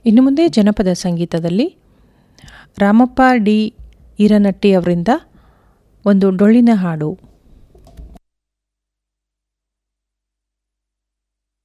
ಇನ್ನು ಮುಂದೆ ಜನಪದ ಸಂಗೀತದಲ್ಲಿ ರಾಮಪ್ಪ ಡಿ ಈರನಟ್ಟಿ ಅವರಿಂದ ಒಂದು ಡೊಳ್ಳಿನ ಹಾಡು.